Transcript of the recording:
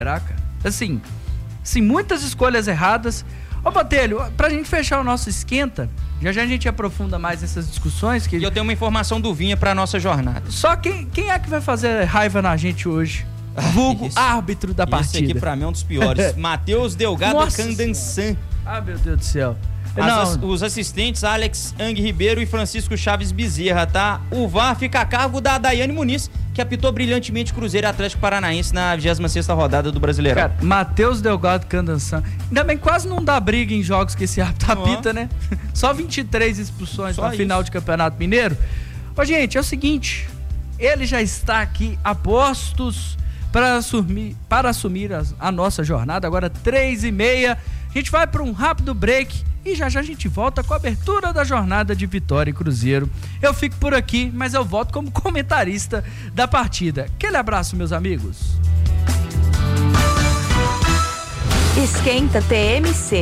Caraca. Assim, muitas escolhas erradas. Ô, Botelho, pra gente fechar o nosso esquenta, já a gente aprofunda mais nessas discussões. E eu tenho uma informação do Vinha pra nossa jornada. Só quem é que vai fazer raiva na gente hoje? Vulgo árbitro da partida. Esse aqui pra mim é um dos piores. Matheus Delgado Candansan. Ah, meu Deus do céu. Os assistentes Alex Ang Ribeiro e Francisco Chaves Bezerra, tá? O VAR fica a cargo da Daiane Muniz, que apitou brilhantemente Cruzeiro e Atlético Paranaense na 26ª rodada do Brasileirão. Cara, Matheus Delgado Candansan. Ainda bem que quase não dá briga em jogos que esse árbitro apita, né? Só 23 expulsões na final de Campeonato Mineiro. Ô, gente, é o seguinte, ele já está aqui a postos para assumir a nossa jornada, agora 3h30. A gente vai para um rápido break e já a gente volta com a abertura da jornada de Vitória e Cruzeiro. Eu fico por aqui, mas eu volto como comentarista da partida. Aquele abraço, meus amigos. Esquenta TMC.